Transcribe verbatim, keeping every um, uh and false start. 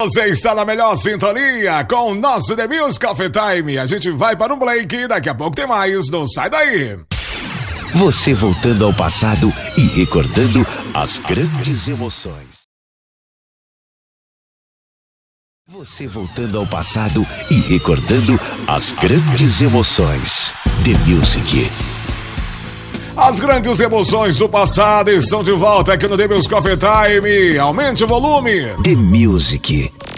Você está na melhor sintonia com o nosso The Music Coffee Time. A gente vai para um break, daqui a pouco tem mais, não sai daí. Você voltando ao passado e recordando as grandes emoções. Você voltando ao passado e recordando as grandes emoções. The Music. As grandes emoções do passado estão de volta aqui no The Music Coffee Time. Aumente o volume. The Music.